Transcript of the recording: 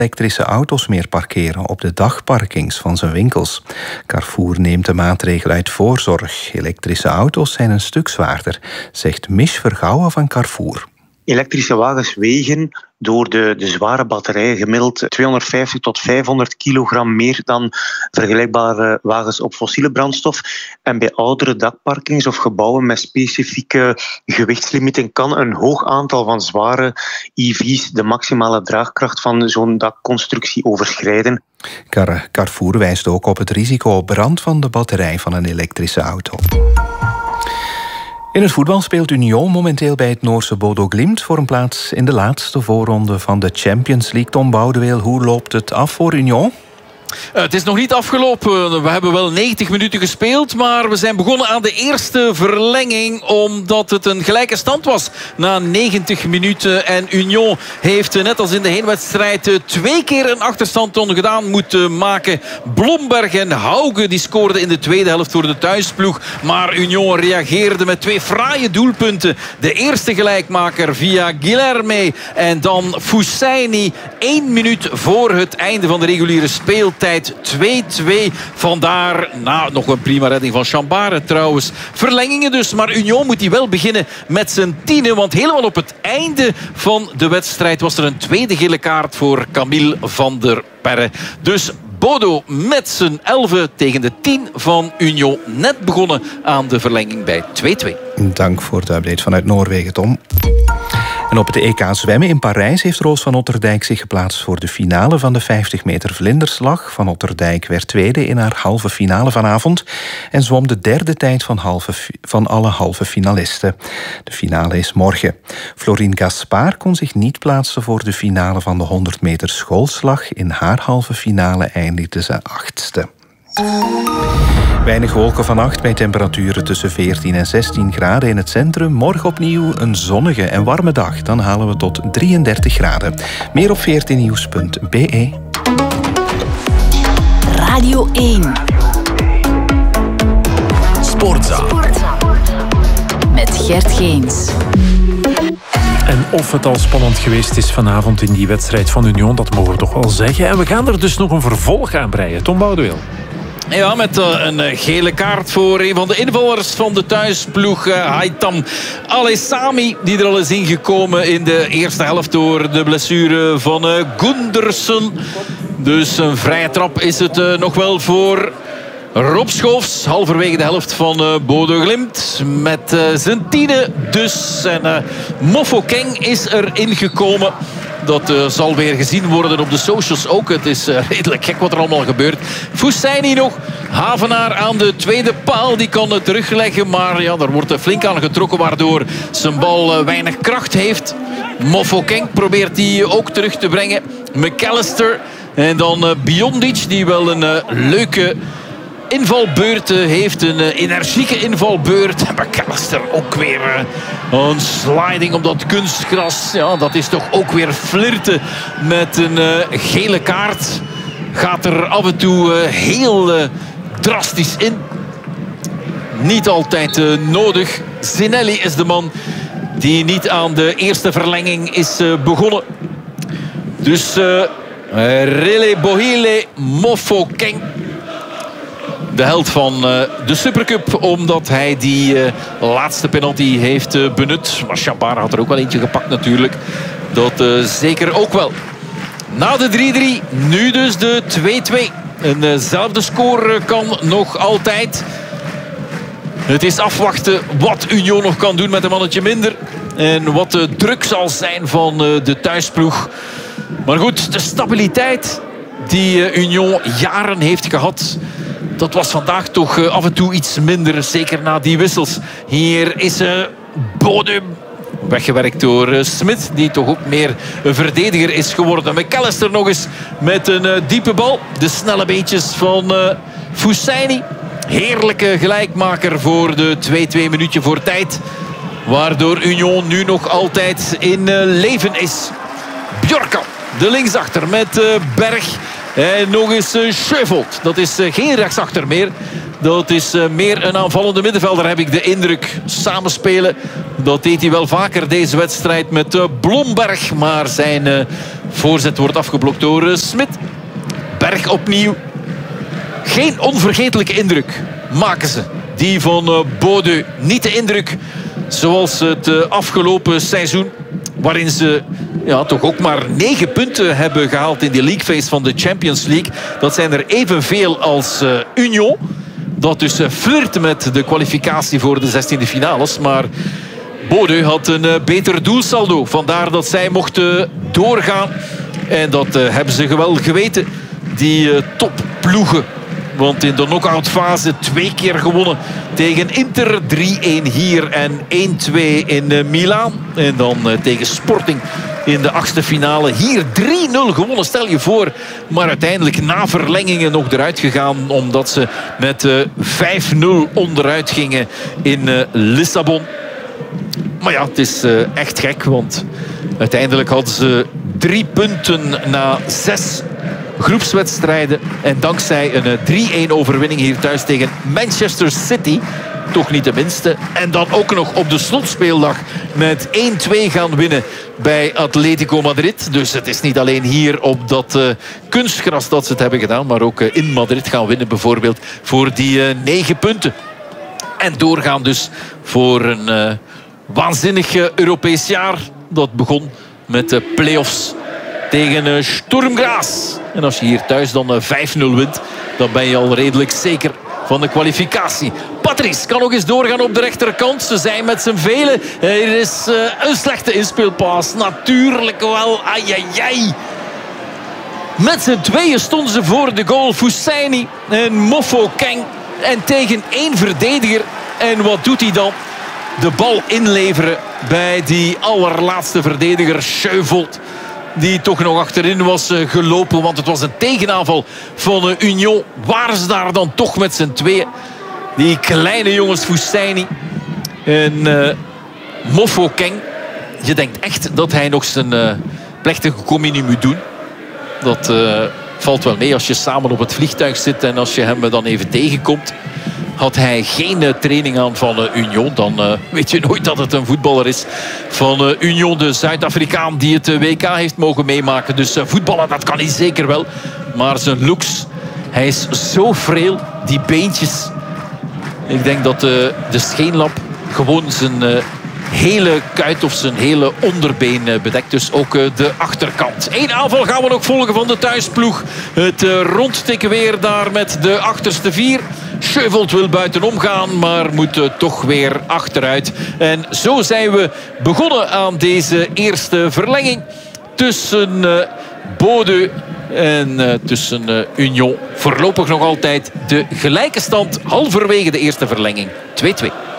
elektrische auto's meer parkeren op de dagparkings van zijn winkels. Carrefour neemt de maatregel uit voorzorg. Elektrische auto's zijn een stuk zwaarder, zegt Mich Vergouwen van Carrefour. Elektrische wagens wegen door de zware batterijen gemiddeld 250 tot 500 kilogram meer dan vergelijkbare wagens op fossiele brandstof. En bij oudere dakparkings of gebouwen met specifieke gewichtslimieten kan een hoog aantal van zware EV's de maximale draagkracht van zo'n dakconstructie overschrijden. Carrefour wijst ook op het risico op brand van de batterij van een elektrische auto. In het voetbal speelt Union momenteel bij het Noorse Bodo Glimt voor een plaats in de laatste voorronde van de Champions League. Tom Boudeweel, hoe loopt het af voor Union? Het is nog niet afgelopen. We hebben wel 90 minuten gespeeld, maar we zijn begonnen aan de eerste verlenging omdat het een gelijke stand was na 90 minuten. En Union heeft net als in de heenwedstrijd 2 keer een achterstand ongedaan moeten maken. Blomberg en Hauge die scoorden in de tweede helft voor de thuisploeg. Maar Union reageerde met 2 fraaie doelpunten. De eerste gelijkmaker via Guilherme en dan Fousseyni 1 minuut voor het einde van de reguliere speeltijd. 2-2. Vandaar, nog een prima redding van Chambare trouwens. Verlengingen dus, maar Union moet die wel beginnen met zijn 10e. Want helemaal op het einde van de wedstrijd was er een tweede gele kaart voor Camille van der Perre. Dus Bodo met zijn 11 tegen de 10 van Union. Net begonnen aan de verlenging bij 2-2. Dank voor de update vanuit Noorwegen, Tom. En op het EK zwemmen in Parijs heeft Roos van Otterdijk zich geplaatst voor de finale van de 50 meter vlinderslag. Van Otterdijk werd tweede in haar halve finale vanavond en zwom de derde tijd van alle halve finalisten. De finale is morgen. Florine Gaspard kon zich niet plaatsen voor de finale van de 100 meter schoolslag. In haar halve finale eindigde ze 8e. Weinig wolken vannacht bij temperaturen tussen 14 en 16 graden in het centrum. Morgen opnieuw een zonnige en warme dag. Dan halen we tot 33 graden. Meer op 14nieuws.be. Radio 1. Sportza. Met Gert Geens. En of het al spannend geweest is vanavond in die wedstrijd van Union, dat mogen we toch wel zeggen. En we gaan er dus nog een vervolg aan breien. Tom Boudeweel. Ja, met een gele kaart voor een van de invallers van de thuisploeg, Haitham Alessami, die er al is ingekomen in de eerste helft door de blessure van Gundersen. Dus een vrije trap is het nog wel voor Rob Schoofs, halverwege de helft van Bodo Glimt. Met zijn 10e dus. En Moffo Keng is erin gekomen. Dat zal weer gezien worden op de socials ook. Het is redelijk gek wat er allemaal gebeurt. Fousseyni nog. Havenaar aan de tweede paal. Die kan het terugleggen. Maar ja, daar wordt flink aan getrokken. Waardoor zijn bal weinig kracht heeft. Moffo Keng probeert die ook terug te brengen. McAllister. En dan Biondic. Die wel een leuke invalbeurt heeft. Een energieke invalbeurt. En McAllister ook weer een sliding op dat kunstgras. Ja, dat is toch ook weer flirten met een gele kaart. Gaat er af en toe heel drastisch in. Niet altijd nodig. Zinelli is de man die niet aan de eerste verlenging is begonnen. Dus Rele Bohile Moffo Keng. De held van de Supercup, omdat hij die laatste penalty heeft benut. Maar Chambara had er ook wel eentje gepakt natuurlijk. Dat zeker ook wel. Na de 3-3, nu dus de 2-2. Eenzelfde score kan nog altijd. Het is afwachten wat Union nog kan doen met een mannetje minder. En wat de druk zal zijn van de thuisploeg. Maar goed, de stabiliteit die Union jaren heeft gehad, dat was vandaag toch af en toe iets minder. Zeker na die wissels. Hier is Bodum. Weggewerkt door Smit, die toch ook meer een verdediger is geworden. McAllister nog eens met een diepe bal. De snelle beetjes van Fousseyni. Heerlijke gelijkmaker voor de 2-2 minuutje voor tijd. Waardoor Union nu nog altijd in leven is. Bjorka, de linksachter met Berg. En nog eens Schövold. Dat is geen rechtsachter meer. Dat is meer een aanvallende middenvelder, heb ik de indruk. Samenspelen, dat deed hij wel vaker deze wedstrijd met Blomberg. Maar zijn voorzet wordt afgeblokt door Smit. Berg opnieuw. Geen onvergetelijke indruk maken ze. Die van Bodø. Niet de indruk zoals het afgelopen seizoen, waarin ze toch ook maar 9 punten hebben gehaald in die League Phase van de Champions League. Dat zijn er evenveel als Union. Dat dus flirte met de kwalificatie voor de 16e finales. Maar Bodø had een beter doelsaldo. Vandaar dat zij mochten doorgaan. En dat hebben ze geweldig geweten. Die topploegen. Want in de knock-outfase 2 keer gewonnen tegen Inter. 3-1 hier en 1-2 in Milaan. En dan tegen Sporting in de 8e finale. Hier 3-0 gewonnen, stel je voor. Maar uiteindelijk na verlengingen nog eruit gegaan. Omdat ze met 5-0 onderuit gingen in Lissabon. Maar ja, het is echt gek. Want uiteindelijk hadden ze 3 punten na 6 groepswedstrijden. En dankzij een 3-1 overwinning hier thuis tegen Manchester City. Toch niet de minste. En dan ook nog op de slotspeeldag met 1-2 gaan winnen bij Atletico Madrid. Dus het is niet alleen hier op dat kunstgras dat ze het hebben gedaan. Maar ook in Madrid gaan winnen bijvoorbeeld voor die 9 punten. En doorgaan dus voor een waanzinnig Europees jaar. Dat begon met de play-offs tegen Sturm Graz. En als je hier thuis dan 5-0 wint, dan ben je al redelijk zeker van de kwalificatie. Patrice kan nog eens doorgaan op de rechterkant. Ze zijn met z'n velen. Er is een slechte inspeelpaas. Natuurlijk wel. Ai. Met z'n tweeën stonden ze voor de goal. Fousseyni en Mofokeng. En tegen 1 verdediger. En wat doet hij dan? De bal inleveren bij die allerlaatste verdediger, Scheuvold. Die toch nog achterin was gelopen. Want het was een tegenaanval van Union. Waren ze daar dan toch met z'n tweeën? Die kleine jongens, Fousseyni en Mofokeng. Je denkt echt dat hij nog zijn plechtige communie moet doen. Dat valt wel mee als je samen op het vliegtuig zit. En als je hem dan even tegenkomt. Had hij geen training aan van Union, dan weet je nooit dat het een voetballer is van Union, de Zuid-Afrikaan die het WK heeft mogen meemaken. Dus voetballen, dat kan hij zeker wel. Maar zijn looks, hij is zo freel, die beentjes. Ik denk dat de scheenlap gewoon zijn hele kuit of zijn hele onderbeen bedekt. Dus ook de achterkant. 1 aanval gaan we nog volgen van de thuisploeg. Het rondtikken weer daar met de achterste 4. Scheuvold wil buitenom gaan, maar moet toch weer achteruit. En zo zijn we begonnen aan deze eerste verlenging tussen Bodø en tussen Union. Voorlopig nog altijd de gelijke stand halverwege de eerste verlenging. 2-2.